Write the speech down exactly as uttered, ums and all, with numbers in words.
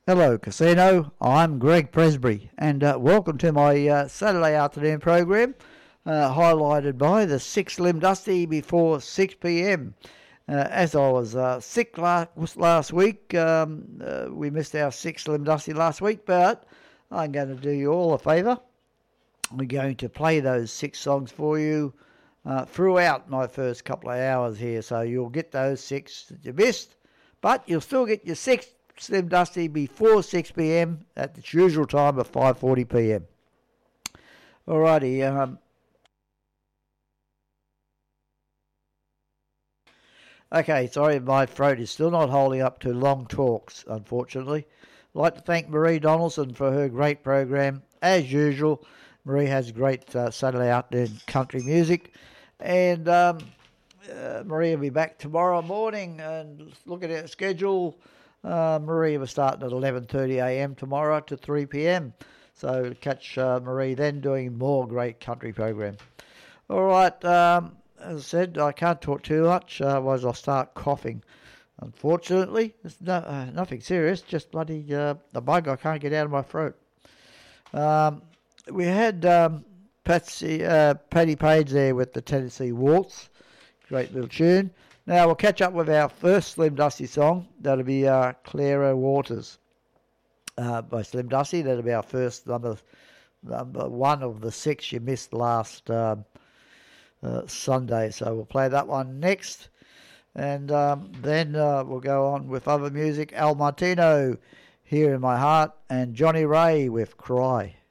Hello, Casino. I'm Greg Presbury, and uh, welcome to my uh, Saturday afternoon program, uh, highlighted by the six Slim Dusty before six p m. Uh, as I was uh, sick last, last week, um, uh, we missed our six Slim Dusty last week, but I'm going to do you all a favour. We're going to play those six songs for you uh, throughout my first couple of hours here, so you'll get those six that you missed, but you'll still get your six Slim Dusty before six p m at its usual time of five forty p m. Alrighty. Um, okay, sorry, my throat is still not holding up to long talks, unfortunately. I'd like to thank Marie Donaldson for her great program. As usual, Marie has great uh, Saturday afternoon country music. And um, uh, Marie will be back tomorrow morning, and look at our schedule. Uh, Marie will start at eleven thirty a m tomorrow to three p m. So catch uh, Marie then doing more great country program. All right, um, as I said, I can't talk too much, otherwise I'll start coughing. Unfortunately, it's no, uh, nothing serious, just bloody uh, the bug I can't get out of my throat. Um, we had um, Patsy, uh, Paddy Page there with the Tennessee Waltz. Great little tune. Now we'll catch up with our first Slim Dusty song. That'll be uh, Clara Waters uh, by Slim Dusty. That'll be our first number, number one of the six you missed last um, uh, Sunday. So we'll play that one next. And um, then uh, we'll go on with other music. Al Martino, Here in My Heart, and Johnny Ray with Cry.